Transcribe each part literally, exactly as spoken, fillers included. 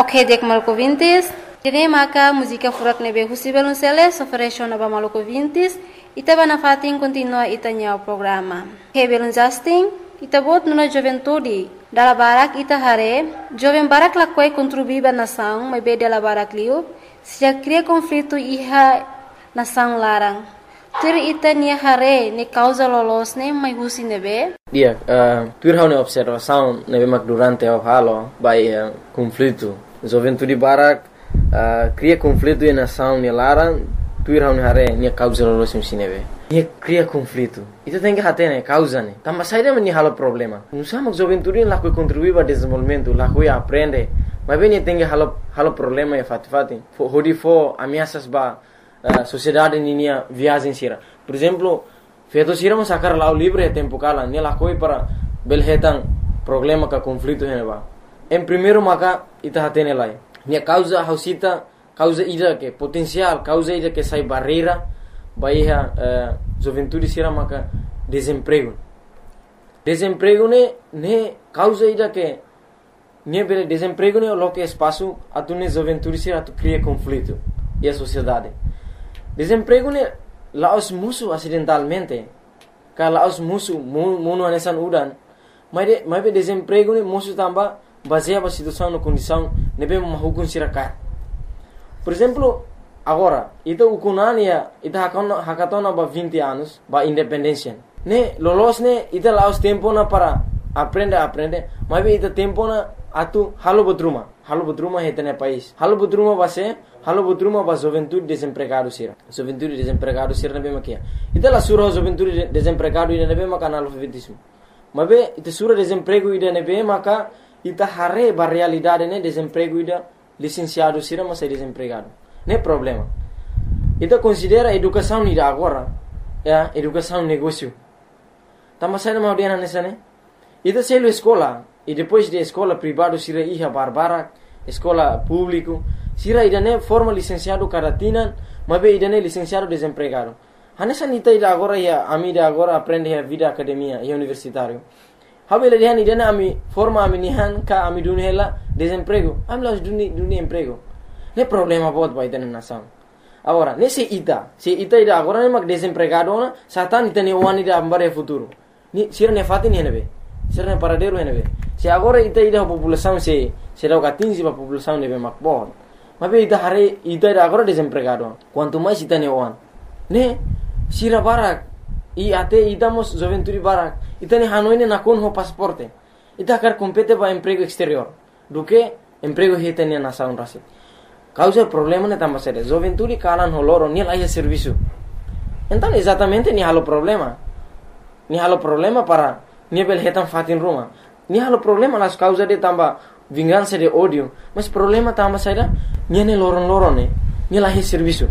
Ok, dek malco vintis. Kini maka música furak nebe husi belunceles ofereció naba malco vintis. Ita bana fatin continua ita nya o programa. Ke belun Justin, ita bot nuna juventude. Dala barak ita hare, joven barak lakwai contribuiba nação, mas be dala barak liu, se já cria conflito iha nação larang. Tur ita nia hare ne causa lolos ne mai husi nebe. Dia, uh, tur hau ne observação nebe mak durante o halo by uh, conflito. Juventude barak uh, cria conflito e nação ne larang, tur hau ne hare nia causa lolos ne nebe. Nia cria conflito. Ita tem que hater ne causa ne. Tamba saída me halo problema. Não sama juventude lá que contribui para desenvolvimento, lá que aprende. Mas bem tem que halo halo problema e fati fati. Hodi fo ameaças ba Uh, sociedade ninia viagem sira. Por exemplo, feito sira mo sacar lá o livre é tempo cala, ne la coi para belhetan problema ka conflito heneba. Em primeiro maka ita hatene lai. Ne causa hausita, causa ida que potencial, causa ida que sai barreira, baia uh, juventude sira maka desemprego. Desemprego ne ne causa ida que ne bele desemprego ne lo que espaço atune juventude sira tu cria conflito e a sociedade. Desemprego ne laos musuh acidentalmente. Ka laos musuh muno anesan udan. Mas de, mas be desemprego ne musuh tamba baseia ba situação no condição nebe mahukun sirakat. Por exemplo, agora, ita ukunania ita hakona hakatona ba vinte anos ba independência. Ne lolos ne ita laos tempo na para aprende aprende, mas be ita tempo na atu halo botruma. Halo botruma hetene país. Halo botruma base Halo botruma ba juventude desempregado sira. Juventude desempregado sira nabe makia. Ita la sura juventude desempregado ida nabe maka analfabetismo. Mabe ita sura desemprego ida nabe maka ita hare ba realidade ne desemprego ida licenciado sira mas desempregado. Ne problema. Ita considera educação ida agora, ya, educação negócio. Tama sai ma odiana nessa ne. Ita selo escola e depois de escola privado sira iha barbara, escola público sira idane forma licenciado caratinan, mabe idane licenciado desempregado. Hanesa nita ida agora ya ami ida agora aprende a vida academia e universitário. Habe le dihan idane ami forma ami nihan ka ami dunhela desemprego. Ami las duni duni emprego. Ne problema bot ba idane nação. Agora, nesse ita, se ita ida agora ne mak desempregado na, satan ita ne wani ida ambare futuro. Ni sira ne fatin henebe. Sira ne paradero henebe. Se agora ita ida população se se dá quinze ba população nebe mak bot. Mas ita hare ita agora desempregado. Quanto mais ita ne oan. Ne sira barak i ate ita mos juventude barak. Ita ne hanoi ne nakon ho pasporte. Ita kar compete ba emprego exterior. Do que emprego heta ne nação rasi. Causa problema ne tamba sere. Juventude kalan ho loro ni laia serviço. Então exatamente ni halo problema. Ni halo problema para ni bel hetan fatin Roma. Ni halo problema las causa de tamba vingança de ódio, mas problema tamba saída niane loron-loron ne, ni lahi serviço.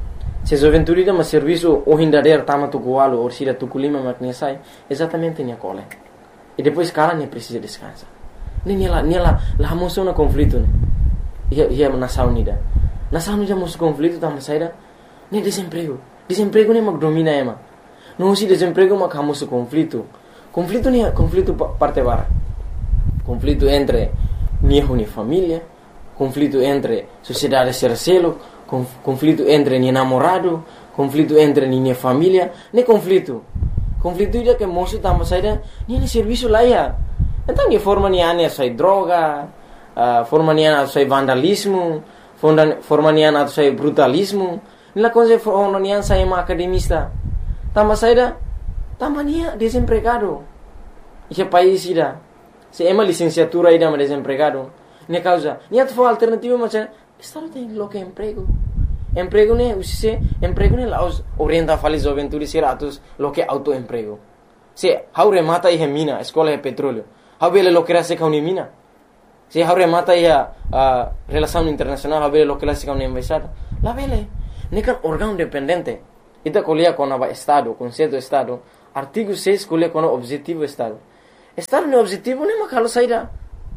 Se juventude da mas serviço o hindader tama tu goalo ou sira tu kulima makne sai, exatamente nia cole. E depois cara ne precisa descansar. Ne niela niela la moção na conflito ne. Ia ia nação nida. Nação nida moção conflito tamba saída ne desemprego. Desemprego ne mag domina ema. Não se desemprego mag hamoso conflito. Conflito ne conflito parte bara. Conflito entre niho ni família, conflito entre sociedade sercelo, conf, conflito entre ni namorado, conflito entre ni família, ne conflito. Conflito ida que moço tamba saída, ni ni serviço lá ia. Então ni forma ni ane sai droga, uh, forma ni ane sai vandalismo, forma, forma ni ane sai brutalismo, ni la coisa forma ni ane sai ma academista. Tamba saída, tamba ni desempregado. Esse país ida. Se ema licenciatura ida ma desempregado. Ne causa, ni at for alternativa macam estado tem lo que emprego. Emprego ne usise, emprego ne laos orienta fali juventude siratus lo que autoemprego. Se haure mata e mina, escola e petróleo. Habele lo que rase ka mina. Se haure mata e uh, relação internacional, habele lo que rase ka embaixada. La vele, ne kan órgão dependente. Ita colia com a estado, conceito estado, artigo seis colia com o objetivo estado. Estado no objetivo nem makalo saída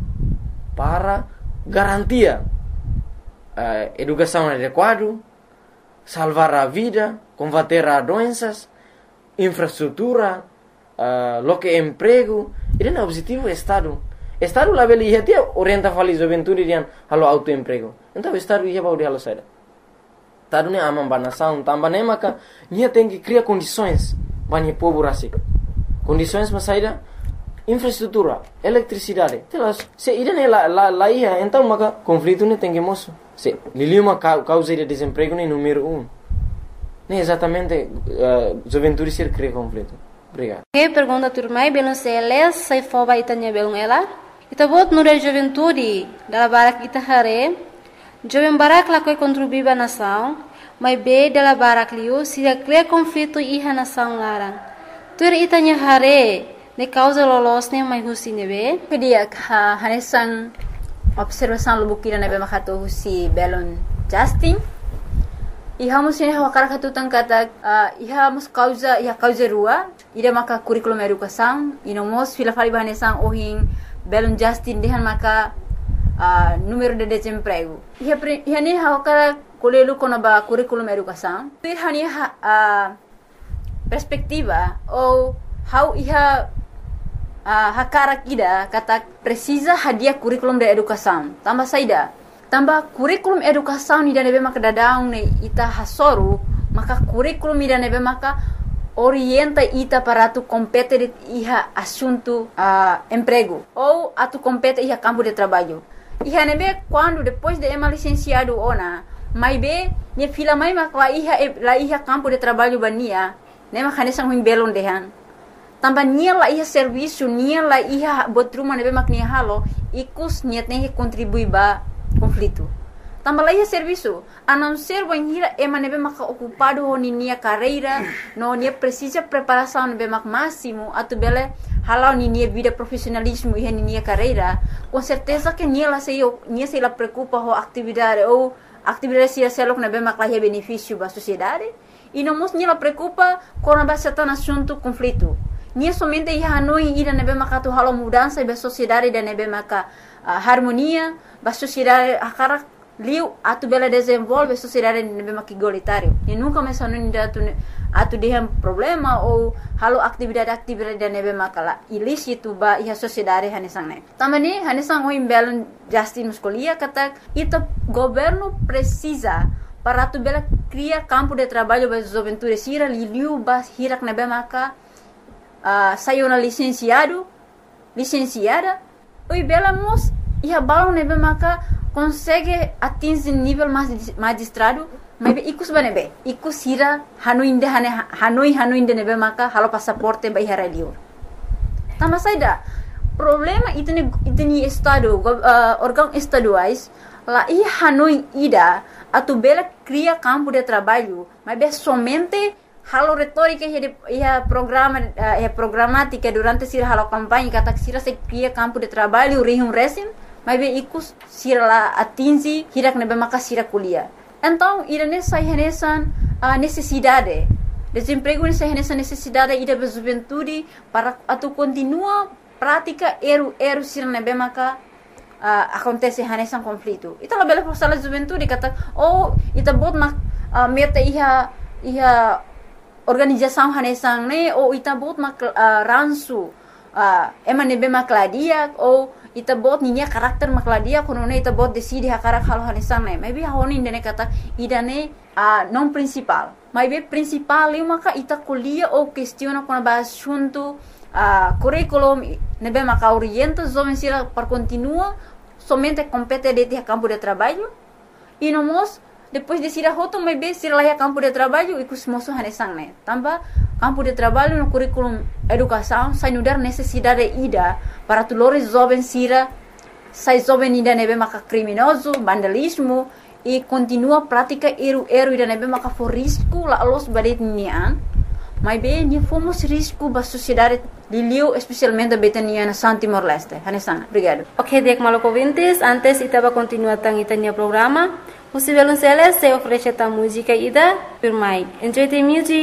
para garantia uh, educação adequada, salvar a vida, combater a doenças, infraestrutura, uh, lo que emprego, ele é o objetivo do Estado. Estado lá beli ia tia orienta fali juventude dian halo autoemprego. Então estado ia bau de halo saida. Estado ne amam banação, tambah ne maka nia tem que criar condições bani povo rasik. Condições mas saida infraestrutura, eletricidade. Telas, se ida ne la la la ia, então maka conflito ne tem que moço. Se liliu uma causa de desemprego ne número um. Ne exatamente uh, juventude ser cria conflito. Obrigado. Que pergunta turmai belum seles sai foba itanya belum ela. Ita bot nura juventude dala barak ita hare. Jovem barak la koi contribuir ba nação, mas be dala barak liu se cria conflito iha nação larang. Tur itanya hare ne causa lolos ne mai husi nebe. Kedia ha hanesan observação lubukira nebe makato husi belon Justin. Iha mus ini hawakara katutan kata uh, iha mus causa iha causa rua ida maka curriculum educação ino mos fila fali bahanesan ohin belon Justin dehan maka uh, número de desemprego. Iha pre, iha ni hawakara kolelu kona ba curriculum educação. Iha ni ha, uh, perspectiva ou how iha uh, hakara kida kata precisa hadiah curriculum de educação. Tambah saida tambah kurikulum educação ni dane be maka dadaung ne ita hasoru maka kurikulum ni dane be maka orienta ita para tu compete de iha assunto uh, emprego ou atu compete iha campo de trabalho iha nebe quando depois de ema licenciado ona mai be ni fila mai maka la iha la iha campo de trabalho bania ne maka ne sang belon dehan tambah nia la iha serviço nia la iha botruma nebe mak ni halo ikus niat ne contribui ba conflito. Tambah lagi serviço, a não ser banhira ema nebe maka ocupado ho ni nia carreira, no nia precisa preparação nebe mak máximo, atu bele halau ni nia vida profissionalismo e ni nia carreira, com certeza que nia la sei nia sei la preocupa ho atividade ou atividade sia selok nebe mak lahi benefício ba sociedade, e não mos nia la preocupa com a certa assunto conflito. Nia somente ia hanoi ida nebe maka tu halau mudança ba sociedade da nebe maka uh, harmonia ba sociedade akara liu atu bela desenvolve sociedade nebe maka igualitário e nunca mais hanoi atu atu dehem problema ou halau atividade atividade da nebe maka la ilícito ba ia sociedade hanesang ne tamani hanesang o imbelon Justin muscolia kata ita governo precisa para tu bela criar campo de trabalho ba juventude sira liu ba hirak nebe maka Uh, saiu na licenciado, licenciada, oi bela mos ia balão nebe maka consegue atingir nível mais magistrado, mas be ikus banebe, ikus hira hanuinde hane hanoi hanuinde nebe maka halo passaporte ba ihara liur. Tambah saida problema itu ni itu ni estado uh, órgão estaduais lá ia hanoi ida atu bela cria campo de trabalho, mas be somente halo retórica ia programa ia programática durante sira halo campanha kata sira se cria campo de trabalho rihum resim mas be ikus sira la atingi hirak nebe maka sira kuliah então ira nessa renesan a necessidade desemprego nessa renesan necessidade ida be juventude para atu continua prática eru eru sira nebe maka uh, acontece renesan conflito ita la bela força juventude kata oh ita bot mak uh, meta iha iha organização hanesang ne ou ita bot mak uh, ransu uh, ema nebe makladia ou ita bot ninya karakter makladia kono ne ita bot decide hakarak halo hanesang ne maybe honi ne kata idane uh, non principal maybe principal eu maka ita kuliah ou questiona kono ba assunto uh, curriculum nebe maka orienta jovem sira para continua somente compete de campo de trabalho e no mos depois de sira hoto mai be sira laia campo de trabalho e kus moso hanesang ne tamba campo de trabalho no curriculum educação sai no dar necessidade ida para tulores jovem sira sai jovem ida nebe maka criminoso vandalismo e continua prática eru eru ida nebe maka for risco la los badet nian mai be ni fomos risco ba sociedade liliu especialmente betania na San Timor Leste hanesang obrigado. Ok, dek maloko vintes antes itaba continua tang itanya programa. Você vai lançar essa oferece a música ida, por mais. Enjoy the music.